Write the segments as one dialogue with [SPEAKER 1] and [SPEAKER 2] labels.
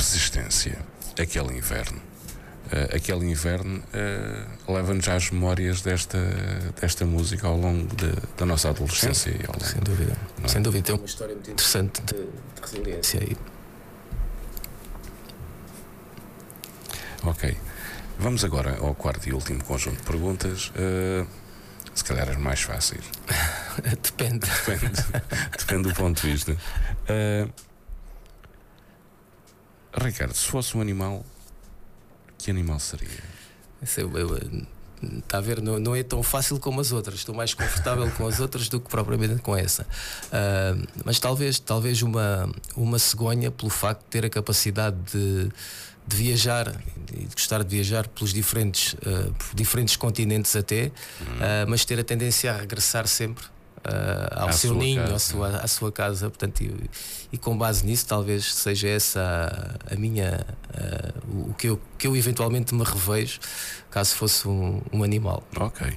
[SPEAKER 1] resistência, aquele inverno. Aquele inverno leva-nos às memórias desta música ao longo da nossa adolescência.
[SPEAKER 2] Sim, sem dúvida. Sem dúvida. Tem uma história muito interessante de resiliência aí.
[SPEAKER 1] Ok. Vamos agora ao quarto e último conjunto de perguntas. Se calhar as mais fáceis.
[SPEAKER 2] Depende.
[SPEAKER 1] Depende do ponto de vista. Ricardo, se fosse um animal, que animal seria?
[SPEAKER 2] Está a ver, não é tão fácil como as outras. Estou mais confortável com as outras do que propriamente com essa. Mas talvez uma cegonha, pelo facto de ter a capacidade de viajar e de gostar de viajar pelos por diferentes continentes até, mas ter a tendência a regressar sempre ao seu ninho, à sua casa. Portanto, e com base nisso, talvez seja essa a minha o que eu eventualmente me revejo caso fosse um animal.
[SPEAKER 1] Ok.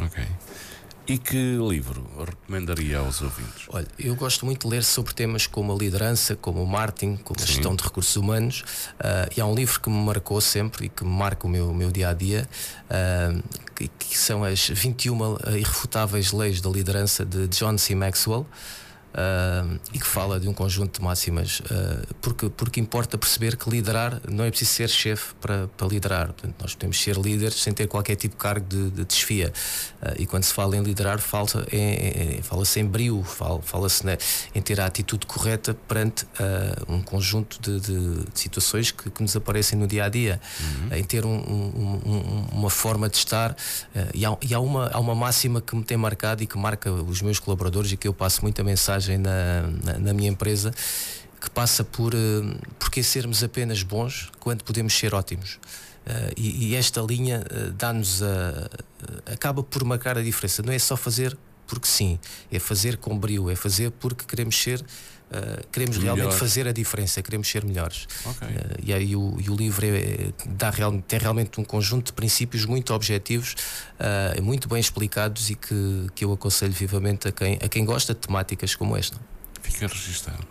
[SPEAKER 1] E que livro recomendaria aos ouvintes?
[SPEAKER 2] Olha, eu gosto muito de ler sobre temas como a liderança, como o marketing, como a gestão de recursos humanos, e há um livro que me marcou sempre e que me marca o meu dia-a-dia, que são as 21 irrefutáveis leis da liderança de John C. Maxwell. E que fala de um conjunto de máximas, porque importa perceber que liderar não é preciso ser chefe para liderar. Portanto, nós podemos ser líderes sem ter qualquer tipo de cargo de desfia, e quando se fala em liderar fala-se em brio, fala-se em ter a atitude correta perante um conjunto de situações que nos aparecem no dia-a-dia, em ter uma forma de estar, e há uma máxima que me tem marcado e que marca os meus colaboradores e que eu passo muita mensagem na minha empresa, que passa por porque sermos apenas bons quando podemos ser ótimos, e esta linha dá-nos acaba por marcar a diferença. Não é só fazer porque sim, é fazer com brio, é fazer porque queremos ser queremos realmente fazer a diferença, queremos ser melhores. E aí o livro tem realmente um conjunto de princípios muito objetivos, muito bem explicados, e que eu aconselho vivamente a quem gosta de temáticas como esta.
[SPEAKER 1] Fica registado.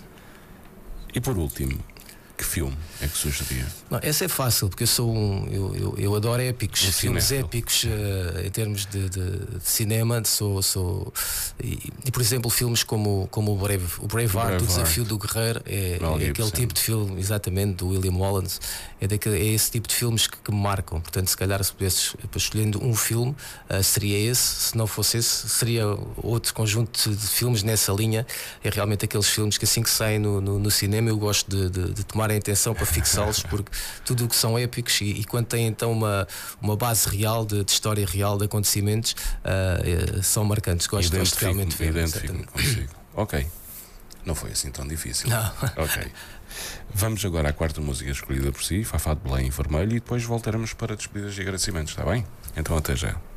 [SPEAKER 1] E por último, que filme é que sugeria?
[SPEAKER 2] Não, essa é fácil, porque eu adoro épicos, filmes épicos, em termos de cinema. E por exemplo, filmes como o Braveheart, O Desafio do Guerreiro, é aquele tipo de filme, exatamente, do William Wallace. É esse tipo de filmes que me marcam. Portanto, se calhar, se pudesses, escolhendo um filme, seria esse. Se não fosse esse, seria outro conjunto de filmes nessa linha. É realmente aqueles filmes que, assim que saem no cinema, eu gosto de tomar a atenção para fixá-los, porque tudo o que são épicos e quando têm então uma base real de história real, de acontecimentos, são marcantes. Gosto realmente de ver.
[SPEAKER 1] Identifico-me consigo. Ok, não foi assim tão difícil.
[SPEAKER 2] Não.
[SPEAKER 1] Ok, vamos agora à quarta música escolhida por si, Fafá de Belém e Vermelho, e depois voltaremos para despedidas e agradecimentos, está bem? Então até já.